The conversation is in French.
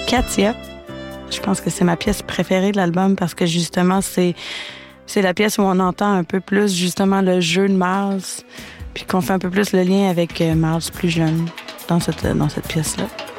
Katia. Je pense que c'est ma pièce préférée de l'album parce que justement, c'est la pièce où on entend un peu plus justement le jeu de Miles, puis qu'on fait un peu plus le lien avec Miles plus jeune dans cette pièce-là.